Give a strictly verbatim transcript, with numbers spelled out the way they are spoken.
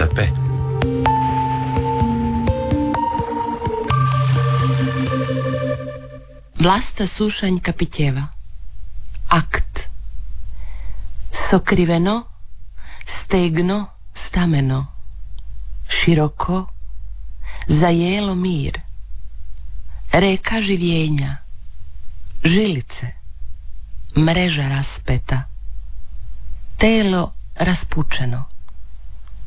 Giuseppe. Vlasta Sušanjka Pitjeva. Akt. Sokriveno, stegno, stameno, široko, zajelo mir, reka življenja, žilice, mreža raspeta, telo raspučeno.